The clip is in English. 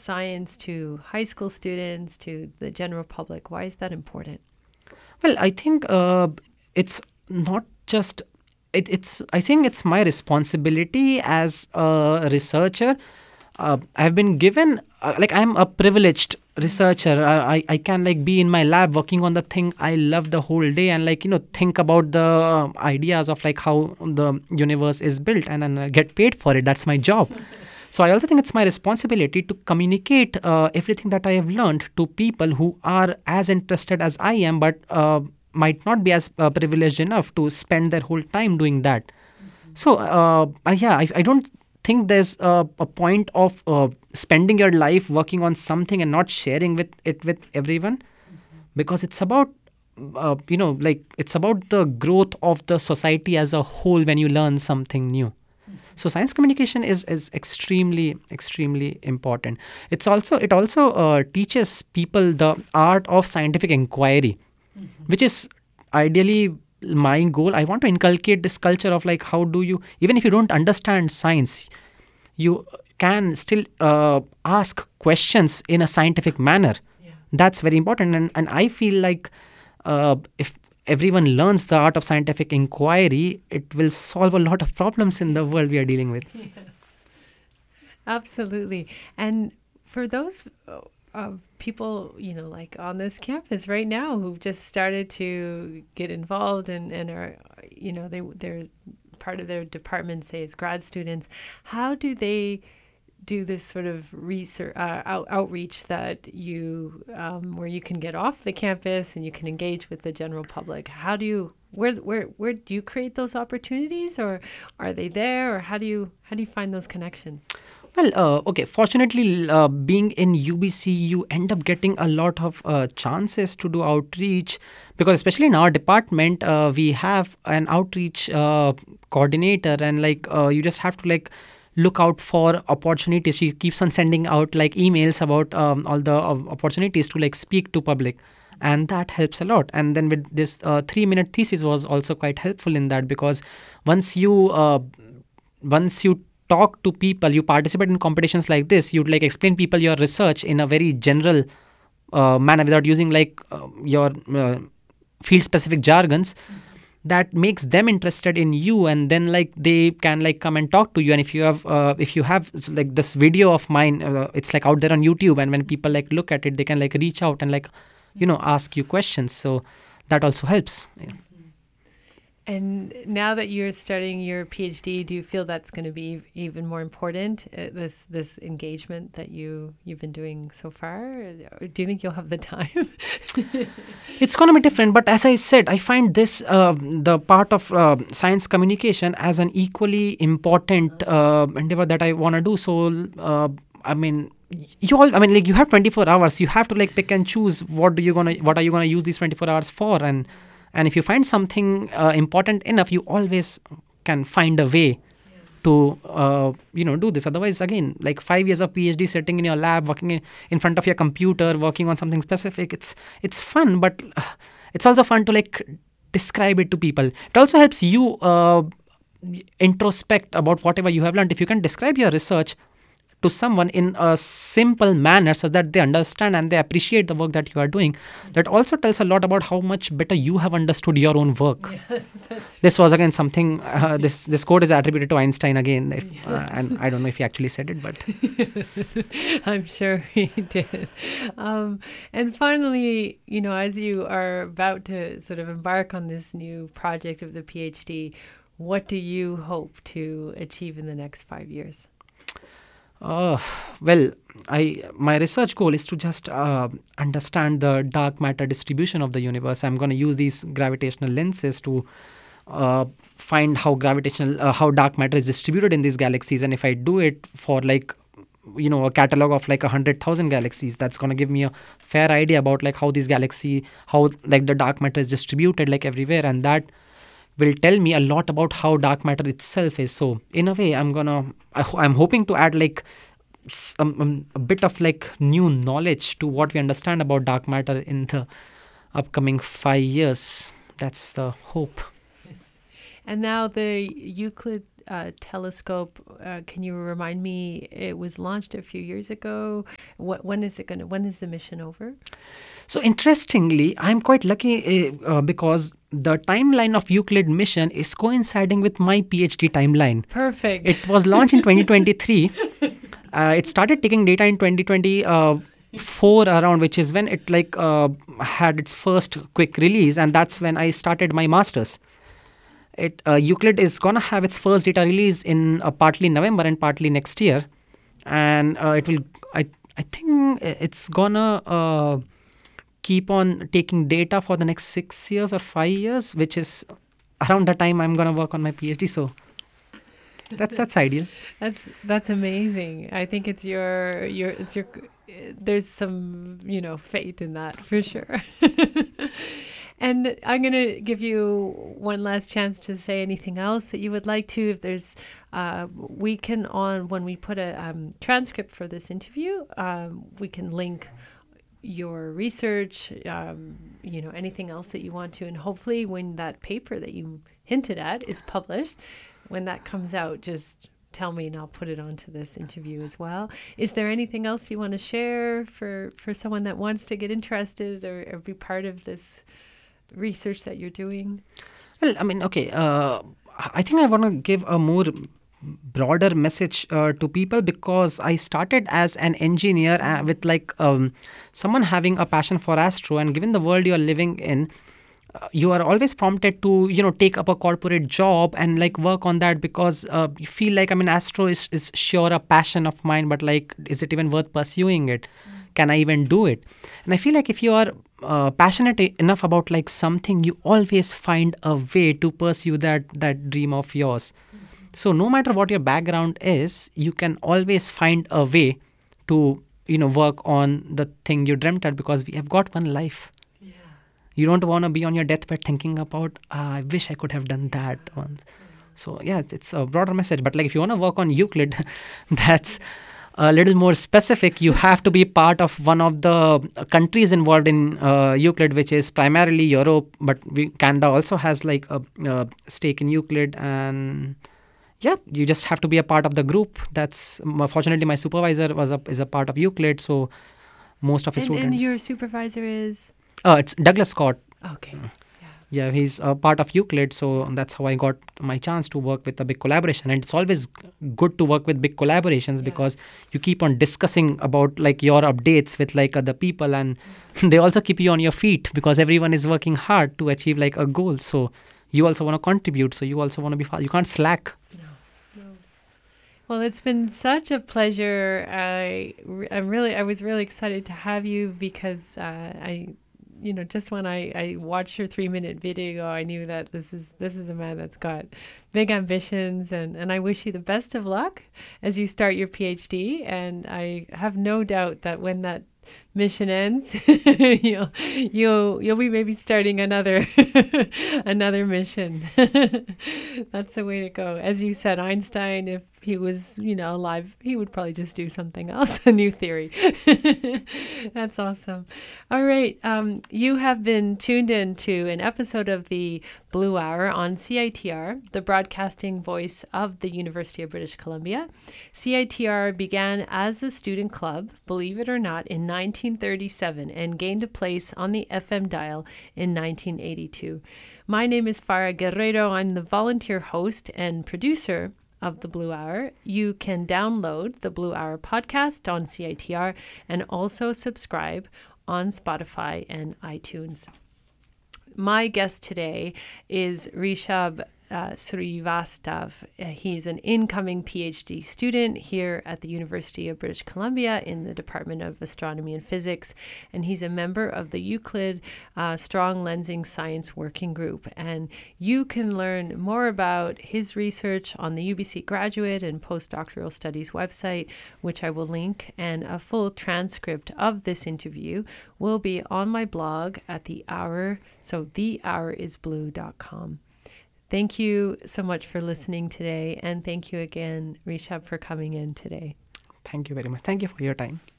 science to high school students, to the general public? Why is that important? Well, I think it's not just it's. I think it's my responsibility as a researcher. I've been given like I'm a privileged researcher. I can like be in my lab working on the thing I love the whole day, and like think about the ideas of like how the universe is built, and then I get paid for it. That's my job. So I also think it's my responsibility to communicate everything that I have learned to people who are as interested as I am, but might not be as privileged enough to spend their whole time doing that. So yeah, I don't think there's a point of spending your life working on something and not sharing with it with everyone, because it's about like it's about the growth of the society as a whole when you learn something new. So science communication is extremely important. It also teaches people the art of scientific inquiry, which is ideally my goal. I want to inculcate this culture of like how do you, even if you don't understand science, you can still ask questions in a scientific manner. That's very important, and I feel like if everyone learns the art of scientific inquiry, it will solve a lot of problems in the world we are dealing with. Absolutely. And for those people, like on this campus right now who've just started to get involved and are, they're part of their department, say as grad students, how do they do this sort of research outreach that you where you can get off the campus and you can engage with the general public? How do you where do you create those opportunities, or are they there, or how do you find those connections? Well, okay. Fortunately, being in UBC, you end up getting a lot of chances to do outreach, because especially in our department, we have an outreach coordinator, and like you just have to like look out for opportunities. She keeps on sending out like emails about all the opportunities to like speak to public, and that helps a lot. And then with this 3-minute thesis was also quite helpful in that, because once you talk to people, you participate in competitions like this, you'd like explain people your research in a very general manner without using like your field specific jargons. That makes them interested in you, and then like they can like come and talk to you. And if you have like this video of mine, it's like out there on YouTube, and when people like look at it, they can like reach out and like ask you questions. So that also helps. Yeah. And now that you're starting your PhD, do you feel that's going to be even more important, this engagement that you've been doing so far? Or do you think you'll have the time? It's going to be different, but as I said, I find this the part of science communication as an equally important endeavor that I want to do. So I mean, like you have 24 hours. You have to like pick and choose what are you gonna use these 24 hours for, and if you find something important enough, you always can find a way to do this. Otherwise, again, like 5 years of PhD sitting in your lab, working in front of your computer, working on something specific, it's fun, but it's also fun to like describe it to people. It also helps you introspect about whatever you have learned. If you can describe your research to someone in a simple manner so that they understand and they appreciate the work that you are doing, that also tells a lot about how much better you have understood your own work. Yes, that's This was again something, this quote is attributed to Einstein again, and I don't know if he actually said it, but I'm sure he did. And finally, as you are about to sort of embark on this new project of the PhD, what do you hope to achieve in the next 5 years? Well, my research goal is to just understand the dark matter distribution of the universe. I'm going to use these gravitational lenses to find how dark matter is distributed in these galaxies. And if I do it for like a catalog of like 100,000 galaxies, that's going to give me a fair idea about like how like the dark matter is distributed like everywhere, and that will tell me a lot about how dark matter itself is. So in a way, I'm hoping to add like a bit of like new knowledge to what we understand about dark matter in the upcoming 5 years. That's the hope. And now the Euclid telescope. Can you remind me? It was launched a few years ago. When is it going to? When is the mission over? So interestingly, I'm quite lucky because the timeline of Euclid mission is coinciding with my PhD timeline. Perfect. It was launched in 2023. It started taking data in 2024 around, which is when it had its first quick release, and that's when I started my master's. Euclid is gonna have its first data release in partly November and partly next year, and it will. I think it's gonna keep on taking data for the next 6 years or 5 years, which is around the time I'm gonna work on my PhD. So that's ideal. That's amazing. I think it's your there's some, fate in that for sure. And I'm going to give you one last chance to say anything else that you would like to. If there's, when we put a transcript for this interview, we can link your research, anything else that you want to. And hopefully when that paper that you hinted at is published, when that comes out, just tell me and I'll put it onto this interview as well. Is there anything else you want to share for someone that wants to get interested or be part of this research that you're doing? Well, I mean, okay. I think I want to give a more broader message to people, because I started as an engineer with someone having a passion for astro, and given the world you're living in, you are always prompted to take up a corporate job and work on that, because you feel like, I mean, astro is sure a passion of mine, but is it even worth pursuing it? Can I even do it? And I feel like if you are passionate enough about something, you always find a way to pursue that dream of yours. So no matter what your background is, you can always find a way to work on the thing you dreamt at, because we have got one life. Yeah. You don't want to be on your deathbed thinking about, I wish I could have done that one. So yeah, it's a broader message. But if you want to work on Euclid, that's a little more specific. You have to be part of one of the countries involved in Euclid, which is primarily Europe, but Canada also has a stake in Euclid. And yeah, you just have to be a part of the group. That's fortunately my supervisor is a part of Euclid, so most of his students. And your supervisor is? It's Douglas Scott. Okay. Yeah, he's a part of Euclid, so that's how I got my chance to work with a big collaboration. And it's always good to work with big collaborations, because you keep on discussing about your updates with other people, and they also keep you on your feet, because everyone is working hard to achieve a goal. So you also want to contribute, so you also want to be you can't slack. No. Well, it's been such a pleasure. I was really excited to have you, because just when I watched your 3-minute video, I knew that this is a man that's got big ambitions, and I wish you the best of luck as you start your PhD. And I have no doubt that when that mission ends, you'll be maybe starting another mission. That's the way to go. As you said, Einstein, if he was alive, he would probably just do something else, a new theory. That's awesome. All right, you have been tuned in to an episode of the Blue Hour on CITR, the broadcasting voice of the University of British Columbia. CITR began as a student club, believe it or not, in 1937 and gained a place on the FM dial in 1982. My name is Farah Guerrero. I'm the volunteer host and producer of the Blue Hour. You can download the Blue Hour podcast on CITR and also subscribe on Spotify and iTunes. My guest today is Rishabh Srivastav. He's an incoming PhD student here at the University of British Columbia in the Department of Astronomy and Physics, and he's a member of the Euclid Strong Lensing Science Working Group. And you can learn more about his research on the UBC Graduate and Postdoctoral Studies website, which I will link, and a full transcript of this interview will be on my blog at The Hour, so thehourisblue.com. Thank you so much for listening today, and thank you again, Rishabh, for coming in today. Thank you very much. Thank you for your time.